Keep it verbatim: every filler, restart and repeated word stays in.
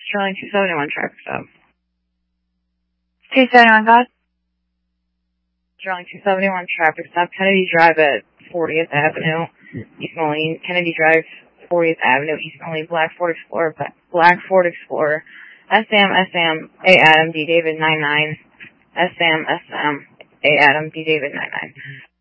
Sterling two seventy-one traffic stop. two seventy-one, God. Sterling two seventy-one traffic stop. Kennedy Drive at fortieth Avenue, East Moline. Kennedy Drive, fortieth Avenue, East Moline. Black Ford Explorer, Black Ford Explorer. S M, S M, A Adam, D David nine nine. S M, S M, A Adam, D David nine nine.